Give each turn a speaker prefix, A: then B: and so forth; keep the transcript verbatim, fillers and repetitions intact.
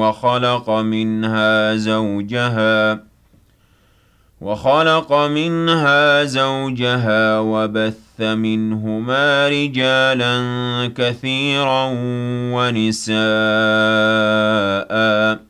A: وخلق منها زوجها وخلق منها زوجها وبث منهما رجالا كثيرا ونساء